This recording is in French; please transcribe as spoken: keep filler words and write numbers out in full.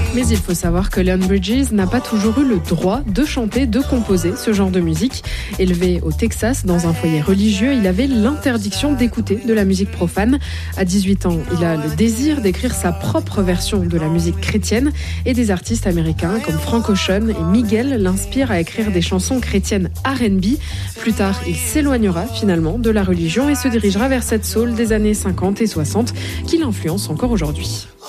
Mais il faut savoir que Leon Bridges n'a pas toujours eu le droit de chanter, de composer ce genre de musique. Élevé au Texas dans un foyer religieux, il avait l'interdiction d'écouter de la musique profane. À dix-huit ans, il a le désir d'écrire sa propre version de la musique chrétienne et des artistes américains comme Frank Ocean et Miguel l'inspirent à écrire des chansons chrétiennes R and B. Plus tard, il s'éloignera finalement de la religion et se dirigera vers cette soul des années cinquante et soixante qui l'influence encore aujourd'hui.